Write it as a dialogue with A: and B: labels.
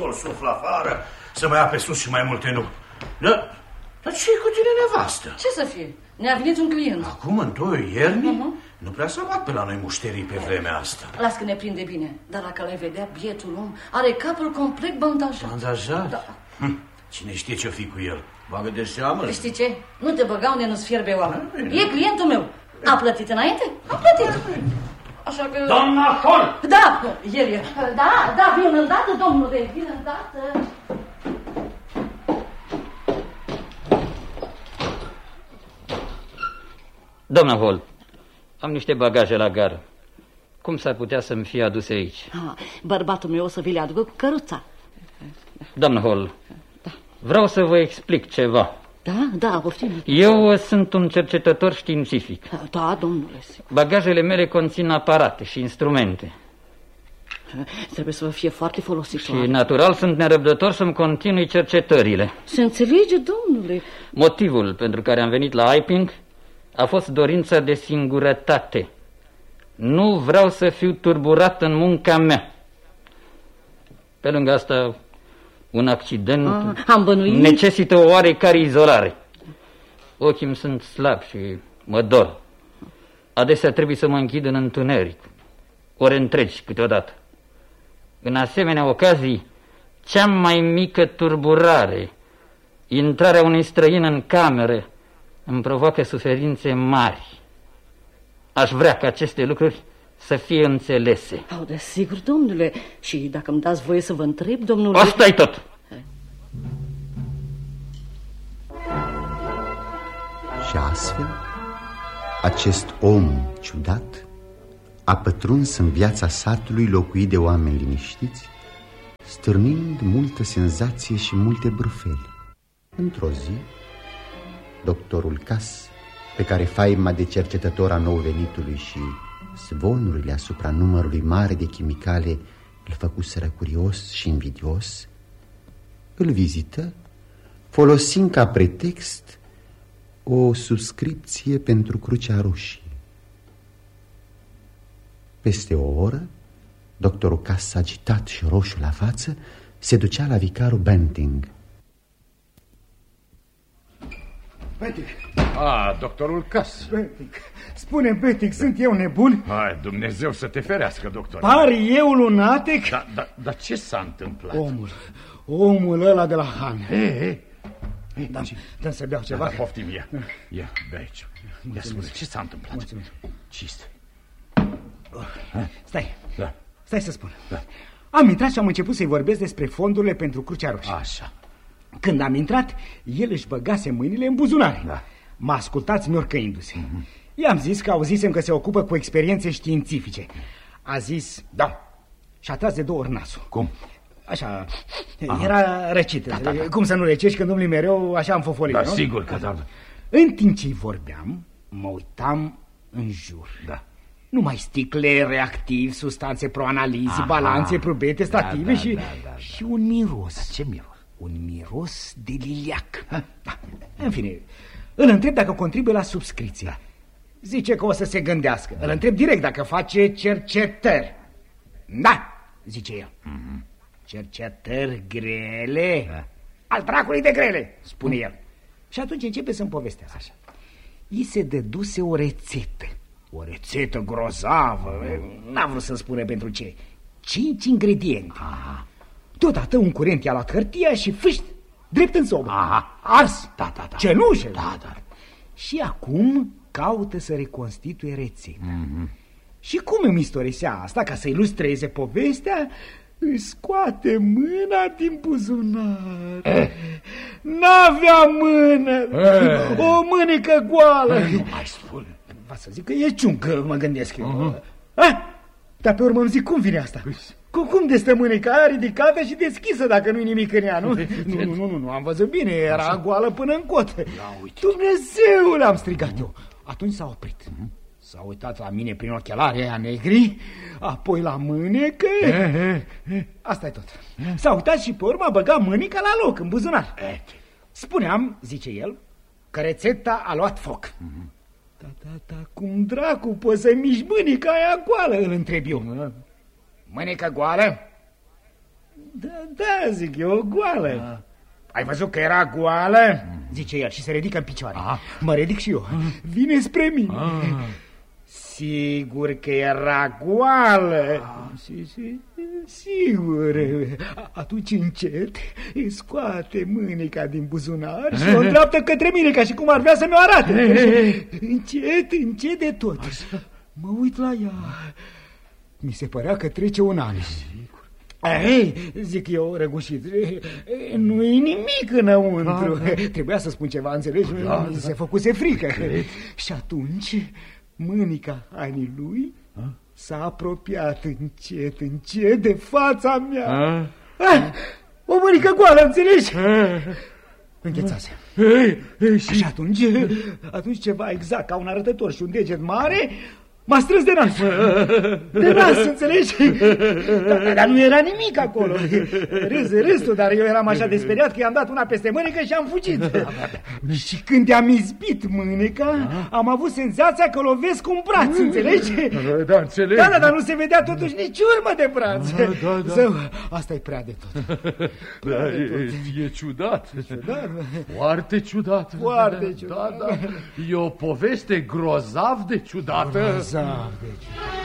A: scol suflă afară, să mă ia pe sus și mai multe nu. Dar ce-i cu tine, nevastă?
B: Ce să fie? Ne-a venit un client.
A: Acum, în 2 ierni? Nu prea să bat pe la noi mușterii pe vremea asta.
B: Las că ne prinde bine. Dar dacă l-ai vedea, bietul om are capul complet bandajat.
A: Bandajat?
B: Da.
A: Cine știe ce-o fi cu el? Bagă de seamă.
B: Știi ce? Nu te băga unde nu-ți fierbe oamă. E clientul meu. A plătit înainte? A plătit. Așa că...
A: Doamna Hall!
B: Da, el e. Da, vin îndată, domnule, vin îndată.
C: Doamna Hall, am niște bagaje la gară. Cum s-ar putea să-mi fie aduse aici?
B: Bărbatul meu o să vi le aducă cu căruța.
C: Doamna Hall, vreau să vă explic ceva.
B: Da, poftim.
C: Eu sunt un cercetător științific.
B: Da, domnule.
C: Bagajele mele conțin aparate și instrumente.
B: Trebuie să vă fie foarte folositor.
C: Și natural sunt nerăbdător să-mi continui cercetările.
B: Se înțelege, domnule.
C: Motivul pentru care am venit la Iping a fost dorința de singurătate. Nu vreau să fiu turburat în munca mea. Pe lângă asta, un accident necesită o oarecare izolare. Ochii îmi sunt slabi și mă dor. Adesea trebuie să mă închid în întuneric, ore întregi câteodată. În asemenea ocazii, cea mai mică turburare, intrarea unui străin în cameră, îmi provoacă suferințe mari. Aș vrea ca aceste lucruri să fie înțelese.
B: Desigur, domnule. Și dacă îmi dați voie să vă întreb, domnule...
C: Asta e tot.
D: Și astfel, acest om ciudat a pătruns în viața satului locuit de oameni liniștiți, stârnind multă senzație și multe brufeli. Într-o zi, doctorul Cass, pe care faima de cercetător a nou-venitului și zvonurile asupra numărului mare de chimicale îl făcuseră curios și invidios, îl vizită, folosind ca pretext o subscripție pentru Crucea Roșie. Peste o oră, doctorul Cass, agitat și roșu la față, se ducea la vicarul Banting.
E: Banting.
F: Doctorul Cass.
E: Banting. Spune, Banting, sunt eu nebun?
F: Hai, Dumnezeu să te ferească, doctor.
E: Pari eu lunatic?
F: Dar ce s-a întâmplat?
E: Omul ăla de la Han. Dă-mi să beau ceva.
F: Poftim, ia, bea aici. Ia spune, ce s-a întâmplat?
E: Mulțumesc.
F: Ce este?
E: Stai să spun. Am intrat și am început să-i vorbesc despre fondurile pentru Crucea Roșie.
F: Așa.
E: Când am intrat, el își băgase mâinile în buzunare. M-a ascultat smiorcăindu-se. I-am zis că auzisem că se ocupă cu experiențe științifice. A zis da și a tras de 2 ori nasul.
F: Cum?
E: Așa, era răcit. Cum să nu răcești când domnului mereu așa am fofolit, nu?
F: Sigur că da.
E: În timp ce-i vorbeam, mă uitam în jur. Numai sticle, reactivi, substanțe proanalizi, balanțe, probete, stative și un miros.
F: Ce miros?
E: Un miros de liliac. În fine, îl întreb dacă contribuie la subscripție. Zice că o să se gândească. Îl întreb direct dacă face cercetări. Da, zice el. Cercetări grele? Al dracului de grele, spune el. Și atunci începe să-mi povestească. Așa. I se dăduse o rețetă. O rețetă grozavă. N-am vrut să spune pentru ce. 5 ingrediente. Deodată un curent i-a luat hârtia și fâșt, drept în sobă. Ars. Cenușă. Și acum caută să reconstituie rețeta. Și cum îmi istorisea asta, ca să ilustreze povestea, își scoate mâna din buzunar. N-avea mână. O mânecă goală.
F: Nu mai spune.
E: Va să zic că e ciuncă, mă gândesc eu. Dar pe urmă îmi zic, cum vine asta? Cum de stă mâneca aia ridicată și deschisă dacă nu-i nimic în ea, nu? Nu, am văzut bine, era goală până în cot. Dumnezeule, am strigat eu. Atunci s-a oprit. S-a uitat la mine prin ochelarii aia negri, apoi la mânecă. Asta e tot. S-a uitat și pe urmă a băgat mâneca la loc, în buzunar. Spuneam, zice el, că rețeta a luat foc. Da, cum dracu poți să miști mâneca aia goală, îl întreb eu. Mânecă goală? Da, zic eu, goală. Ai văzut că era goală? Zice el și se ridică în picioare. Mă ridic și eu. Vine spre mine. Sigur că era goală. Sigur. Atunci încet îi scoate mânica din buzunar și o îndreaptă către mine, ca și cum ar vrea să mi-o arate. Încet de tot. Mă uit la ea. Mi se părea că trece un an. Ei, zic eu, răgușit, nu-i nimic înăuntru. Trebuia să spun ceva, înțelegi? Se făcuse frică. Și atunci mânica Anii lui s-a apropiat încet de fața mea. O mânică goală, înțelegi? Înghețase. Și atunci ceva exact ca un arătător și un deget mare m-a strâns de nas. De nas, înțelegi? Dar nu era nimic acolo. Râs tu, dar eu eram așa de speriat că i-am dat una peste mânecă și am fugit. Și când i-am izbit mâneca, am avut senzația că lovesc un braț, înțelegi?
F: Da, înțeleg.
E: Da, dar nu se vedea totuși nici urmă de braț. Zău, asta e prea de tot.
F: E ciudat. Foarte ciudat.
E: Foarte ciudat.
F: Da. E o poveste grozav de ciudată.
E: Grozav de ciudat.